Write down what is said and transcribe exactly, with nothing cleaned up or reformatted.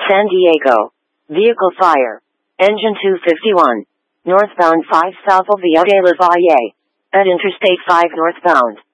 San Diego. Vehicle fire. Engine two fifty-one. Northbound five south of Villa de la Valle. At Interstate five northbound.